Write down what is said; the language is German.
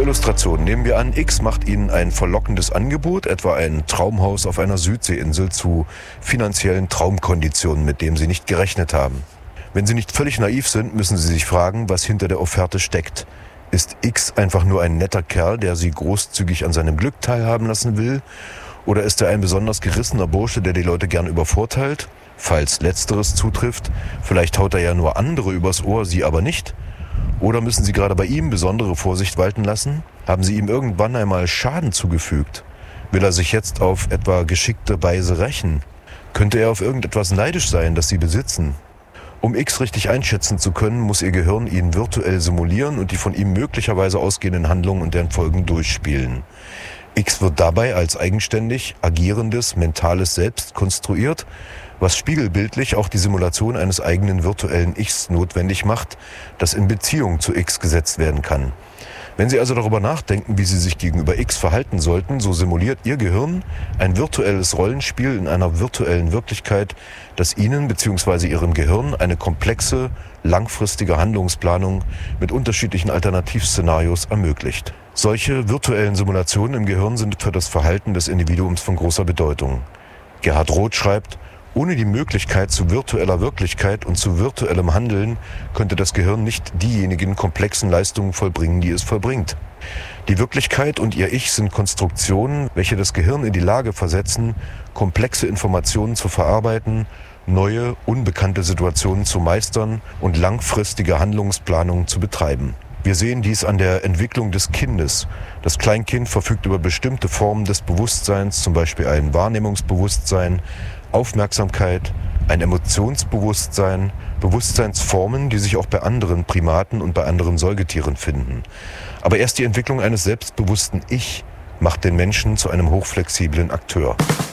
Illustration. Nehmen wir an, X macht Ihnen ein verlockendes Angebot, etwa ein Traumhaus auf einer Südseeinsel zu finanziellen Traumkonditionen, mit denen Sie nicht gerechnet haben. Wenn Sie nicht völlig naiv sind, müssen Sie sich fragen, was hinter der Offerte steckt. Ist X einfach nur ein netter Kerl, der Sie großzügig an seinem Glück teilhaben lassen will? Oder ist er ein besonders gerissener Bursche, der die Leute gern übervorteilt? Falls Letzteres zutrifft, vielleicht haut er ja nur andere übers Ohr, Sie aber nicht. Oder müssen Sie gerade bei ihm besondere Vorsicht walten lassen? Haben Sie ihm irgendwann einmal Schaden zugefügt? Will er sich jetzt auf etwa geschickte Weise rächen? Könnte er auf irgendetwas neidisch sein, das Sie besitzen? Um X richtig einschätzen zu können, muss Ihr Gehirn ihn virtuell simulieren und die von ihm möglicherweise ausgehenden Handlungen und deren Folgen durchspielen. X wird dabei als eigenständig agierendes, mentales Selbst konstruiert, was spiegelbildlich auch die Simulation eines eigenen virtuellen Ichs notwendig macht, das in Beziehung zu X gesetzt werden kann. Wenn Sie also darüber nachdenken, wie Sie sich gegenüber X verhalten sollten, so simuliert Ihr Gehirn ein virtuelles Rollenspiel in einer virtuellen Wirklichkeit, das Ihnen bzw. Ihrem Gehirn eine komplexe, langfristige Handlungsplanung mit unterschiedlichen Alternativszenarios ermöglicht. Solche virtuellen Simulationen im Gehirn sind für das Verhalten des Individuums von großer Bedeutung. Gerhard Roth schreibt: Ohne die Möglichkeit zu virtueller Wirklichkeit und zu virtuellem Handeln könnte das Gehirn nicht diejenigen komplexen Leistungen vollbringen, die es vollbringt. Die Wirklichkeit und ihr Ich sind Konstruktionen, welche das Gehirn in die Lage versetzen, komplexe Informationen zu verarbeiten, neue, unbekannte Situationen zu meistern und langfristige Handlungsplanung zu betreiben. Wir sehen dies an der Entwicklung des Kindes. Das Kleinkind verfügt über bestimmte Formen des Bewusstseins, zum Beispiel ein Wahrnehmungsbewusstsein, Aufmerksamkeit, ein Emotionsbewusstsein, Bewusstseinsformen, die sich auch bei anderen Primaten und bei anderen Säugetieren finden. Aber erst die Entwicklung eines selbstbewussten Ich macht den Menschen zu einem hochflexiblen Akteur.